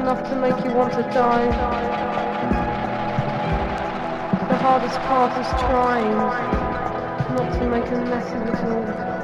enough to make you want to die. The hardest part is trying not to make a mess of it all.